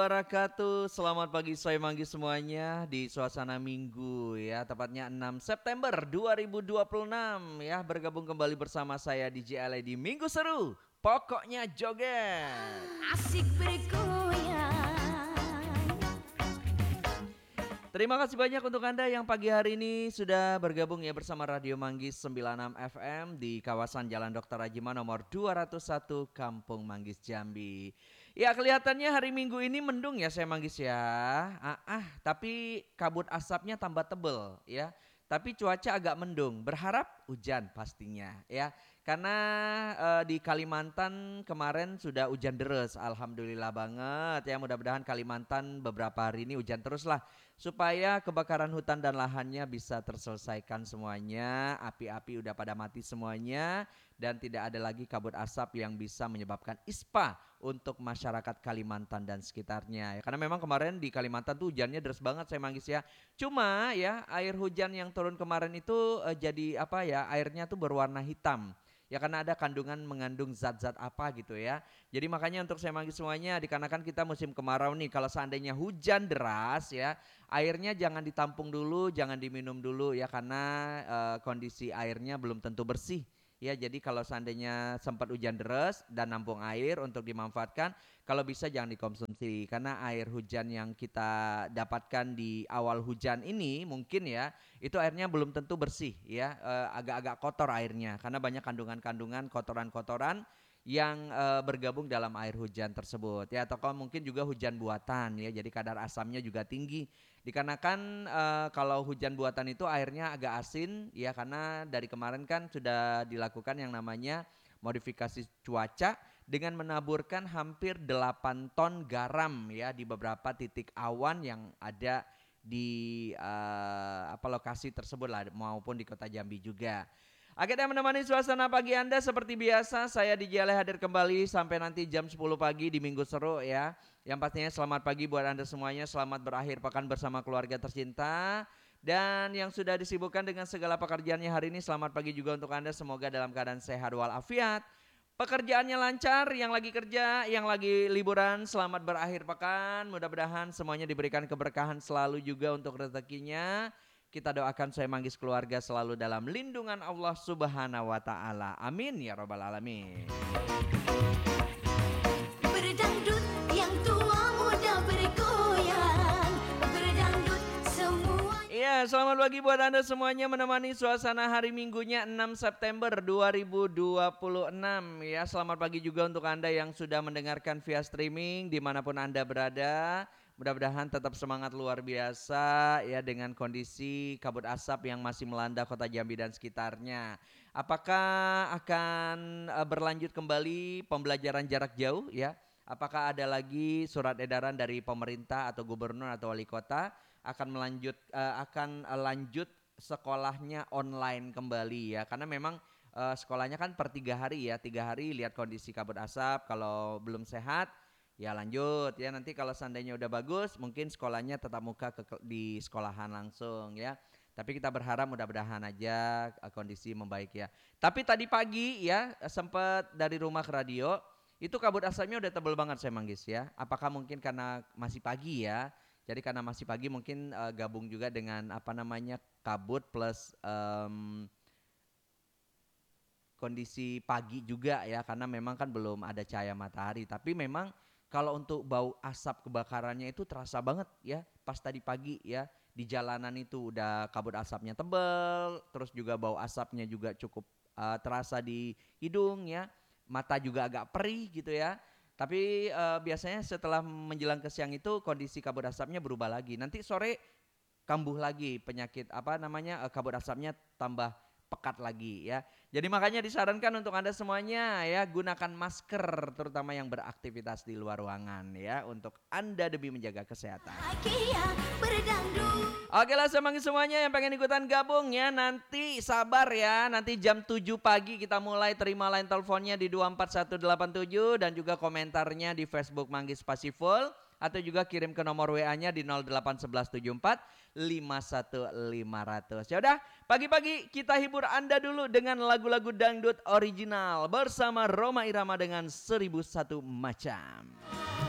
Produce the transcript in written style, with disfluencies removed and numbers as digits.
Wabarakatuh. Selamat pagi saya Manggi semuanya di suasana Minggu ya, tepatnya 6 September 2026 ya, bergabung kembali bersama saya DJ Ale di Minggu Seru. Pokoknya joget. Asik bergoyang. Terima kasih banyak untuk Anda yang pagi hari ini sudah bergabung ya bersama Radio Manggis 96 FM di kawasan Jalan Dr. Rajima nomor 201 Kampung Manggis Jambi. Ya kelihatannya hari Minggu ini mendung ya saya Manggis ya. Tapi kabut asapnya tambah tebel ya. Tapi cuaca agak mendung, berharap hujan pastinya ya. Karena di Kalimantan kemarin sudah hujan deras, alhamdulillah banget ya. Mudah-mudahan Kalimantan beberapa hari ini hujan terus lah supaya kebakaran hutan dan lahannya bisa terselesaikan semuanya. Api-api udah pada mati semuanya dan tidak ada lagi kabut asap yang bisa menyebabkan ispa untuk masyarakat Kalimantan dan sekitarnya. Ya, karena memang kemarin di Kalimantan tuh hujannya deras banget saya Manggis ya. Cuma ya air hujan yang turun kemarin itu jadi apa ya, airnya tuh berwarna hitam. Ya karena ada kandungan mengandung zat-zat apa gitu ya. Jadi makanya untuk saya Manggis semuanya, dikarenakan kita musim kemarau nih, kalau seandainya hujan deras ya, airnya jangan ditampung dulu, jangan diminum dulu ya, karena kondisi airnya belum tentu bersih. Ya jadi kalau seandainya sempat hujan deras dan nampung air untuk dimanfaatkan, kalau bisa jangan dikonsumsi karena air hujan yang kita dapatkan di awal hujan ini mungkin ya itu airnya belum tentu bersih ya, agak-agak kotor airnya karena banyak kandungan-kandungan kotoran-kotoran yang bergabung dalam air hujan tersebut ya, atau kalau mungkin juga hujan buatan ya, jadi kadar asamnya juga tinggi dikarenakan kalau hujan buatan itu airnya agak asin ya, karena dari kemarin kan sudah dilakukan yang namanya modifikasi cuaca dengan menaburkan hampir 8 ton garam ya di beberapa titik awan yang ada di lokasi tersebut lah, maupun di kota Jambi juga. Akhirnya menemani suasana pagi Anda seperti biasa, saya DJ Ale hadir kembali sampai nanti jam 10 pagi di Minggu Seru ya. Yang pastinya selamat pagi buat Anda semuanya, selamat berakhir pekan bersama keluarga tercinta. Dan yang sudah disibukkan dengan segala pekerjaannya hari ini, selamat pagi juga untuk Anda, semoga dalam keadaan sehat walafiat. Pekerjaannya lancar, yang lagi kerja, yang lagi liburan, selamat berakhir pekan. Mudah-mudahan semuanya diberikan keberkahan selalu juga untuk rezekinya. Kita doakan saya Manggis keluarga selalu dalam lindungan Allah Subhanahu wa taala. Amin ya rabbal alamin. Berdangdut yang tua muda bergoyang. Berdangdut semua. Iya, selamat pagi buat Anda semuanya, menemani suasana hari Minggunya 6 September 2026 ya. Selamat pagi juga untuk Anda yang sudah mendengarkan via streaming dimanapun Anda berada. Mudah-mudahan tetap semangat luar biasa ya dengan kondisi kabut asap yang masih melanda kota Jambi dan sekitarnya. Apakah akan berlanjut kembali pembelajaran jarak jauh ya? Apakah ada lagi surat edaran dari pemerintah atau gubernur atau wali kota akan lanjut sekolahnya online kembali ya? Karena memang sekolahnya kan per 3 hari ya, 3 hari lihat kondisi kabut asap, kalau belum sehat ya lanjut ya, nanti kalau seandainya udah bagus mungkin sekolahnya tetap muka di sekolahan langsung ya. Tapi kita berharap mudah-mudahan aja kondisi membaik ya. Tapi tadi pagi ya sempat dari rumah ke radio itu kabut asapnya udah tebel banget saya Manggis ya. Apakah mungkin karena masih pagi ya? Jadi karena masih pagi mungkin gabung juga dengan apa namanya kabut plus kondisi pagi juga ya, karena memang kan belum ada cahaya matahari. Tapi memang kalau untuk bau asap kebakarannya itu terasa banget ya pas tadi pagi ya, di jalanan itu udah kabut asapnya tebel, terus juga bau asapnya juga cukup terasa di hidung ya, mata juga agak perih gitu ya. Tapi biasanya setelah menjelang ke siang itu kondisi kabut asapnya berubah lagi, nanti sore kambuh lagi penyakit apa namanya kabut asapnya tambah pekat lagi ya. Jadi makanya disarankan untuk Anda semuanya ya, gunakan masker terutama yang beraktivitas di luar ruangan ya, untuk Anda demi menjaga kesehatan. Bahagia berdangdut. Oke lah semuanya yang pengen ikutan gabung ya, nanti sabar ya, nanti jam 7 pagi kita mulai terima line teleponnya di 24187 dan juga komentarnya di Facebook Manggis Pasiful, atau juga kirim ke nomor WA-nya di 081174 51500. Ya udah, pagi-pagi kita hibur Anda dulu dengan lagu-lagu dangdut original bersama Rhoma Irama dengan 1001 Macam.